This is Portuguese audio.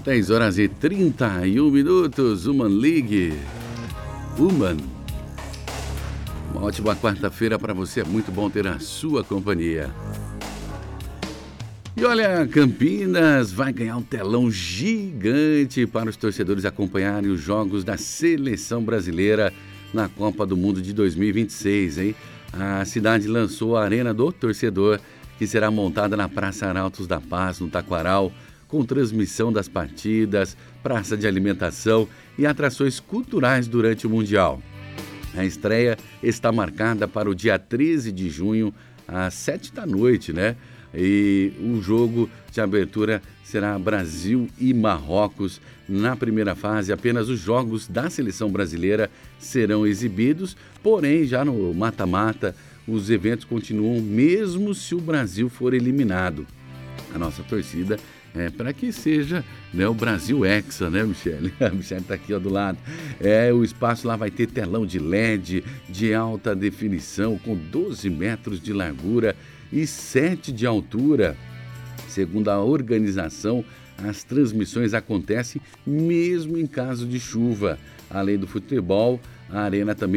10h31, Human League. Human. Uma ótima quarta-feira para você, é muito bom ter a sua companhia. E olha, Campinas vai ganhar um telão gigante para os torcedores acompanharem os jogos da Seleção Brasileira na Copa do Mundo de 2026, hein? A cidade lançou a Arena do Torcedor, que será montada na Praça Arautos da Paz, no Taquaral, com transmissão das partidas, praça de alimentação e atrações culturais durante o Mundial. A estreia está marcada para o dia 13 de junho, às 19h, né? E o jogo de abertura será Brasil e Marrocos. Na primeira fase, apenas os jogos da seleção brasileira serão exibidos, porém, já no mata-mata, os eventos continuam mesmo se o Brasil for eliminado. A nossa torcida é para que seja, né, o Brasil Hexa, né, Michele? A Michele está aqui, ó, do lado. O espaço lá vai ter telão de LED de alta definição com 12 metros de largura e 7 de altura. Segundo a organização, as transmissões acontecem mesmo em caso de chuva. Além do futebol, a arena também